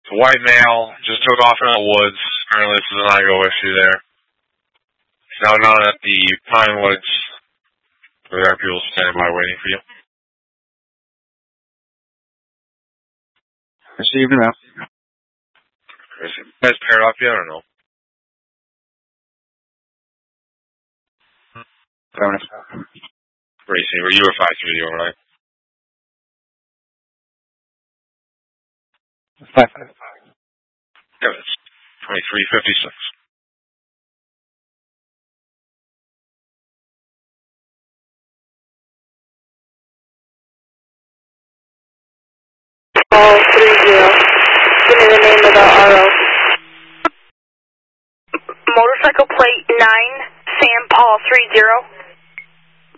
The white male just took off in the woods. Apparently this is an IGO issue there. He's now down at the Pine Woods. There are people standing by waiting for you. Received now. Is you guys paired up yet or no? Receiver, you were 530, right? 555. Yeah, it's 2356. Paul 30. Give me the name of the RO. Motorcycle plate 9, Sam Paul 30.